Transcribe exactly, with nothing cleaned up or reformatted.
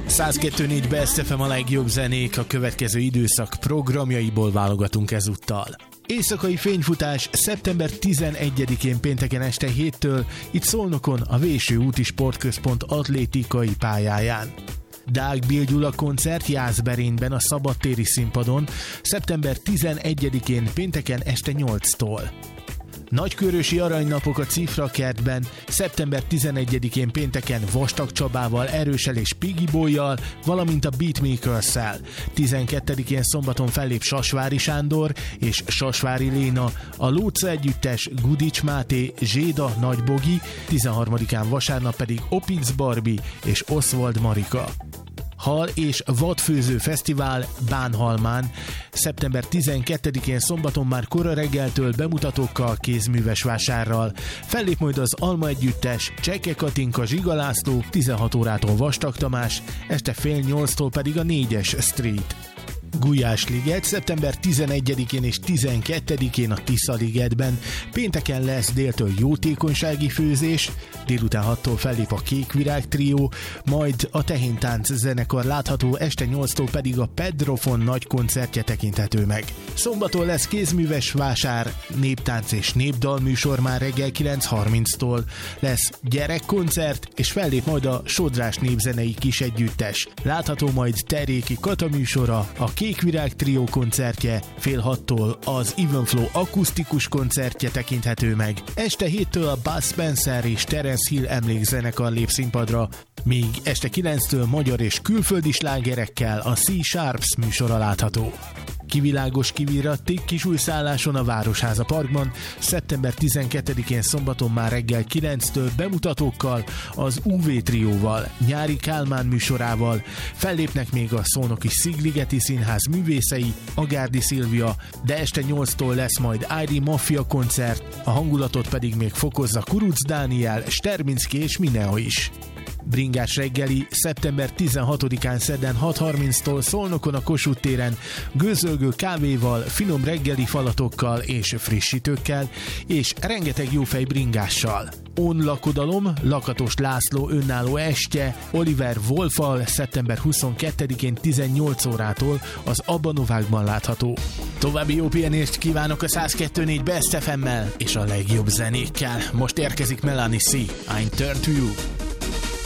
száz kettő négy Best ef em a legjobb zenék, a következő időszak programjaiból válogatunk ezúttal. Éjszakai fényfutás szeptember tizenegyedikén pénteken este héttől itt Szolnokon a Véső úti sportközpont atlétikai pályáján. Deák Bill Gyula koncert Jászberényben a szabadtéri színpadon szeptember tizenegyedikén pénteken este nyolctól. Nagykörösi aranynapok a Cifra kertben szeptember tizenegyedikén pénteken Vastag Csabával, Erőssel és Piggy Boyjal, valamint a Beatmakers-szel. tizenkettedikén szombaton fellép Sasvári Sándor és Sasvári Léna, a Lóca együttes, Gudics Máté, Zséda Nagybogi, tizenharmadikán vasárnap pedig Opitz Barbie és Oswald Marika. Hal és vadfőző fesztivál Bánhalmán szeptember tizenkettedikén szombaton már kora reggeltől bemutatókkal, kézműves vásárral. Fellép majd az Alma együttes, Cseke Katinka, Zsiga László, tizenhat órától Vastag Tamás, este fél nyolctól pedig a négyes Street. Gulyásliget szeptember tizenegyedikén és tizenkettedikén a Tisza-ligetben, pénteken lesz déltől jótékonysági főzés, délután hattól fellép a Kékvirág trió, majd a Tehéntánc zenekar látható, este nyolctól pedig a Pedrofon nagy koncertje tekinthető meg. Szombaton lesz kézműves vásár, néptánc és népdalműsor már reggel kilenc harminctól, lesz gyerekkoncert, és fellép majd a Sodrás népzenei kis együttes. Látható majd Teréki Kata műsora, a Kékvirág trió koncertje, fél hattól az Even Flow akusztikus koncertje tekinthető meg. Este héttől a Buzz Spencer és Terence Hill emlékzenekar lép színpadra, míg este kilenctől magyar és külföldi slágerekkel a C Sharps műsora látható. Kivilágos kivirattig kisújszálláson a Városháza Parkban szeptember tizenkettedikén szombaton már reggel kilenctől bemutatókkal, az u vé trióval, Nyári Kálmán műsorával, fellépnek még a Szolnoki Szigligeti Színház művészei, Agárdi Szilvia, de este nyolctól lesz majd Ájri Mafia koncert, a hangulatot pedig még fokozza Kuruc Dániel, Sterminszki és Mineo is. Bringás reggeli szeptember tizenhatodikán szerdán hat harminctól Szolnokon a Kossuth téren, gőzölgő kávéval, finom reggeli falatokkal és frissítőkkel, és rengeteg jófej bringással. On lakodalom, Lakatos László önálló estje, Oliver Wolffal szeptember huszonkettedikén tizennyolc órától az Abba Novákban látható. További jó pihenést kívánok a száz kettő négy Best ef emmel és a legjobb zenékkel. Most érkezik Melanie C. I'm Turn to You.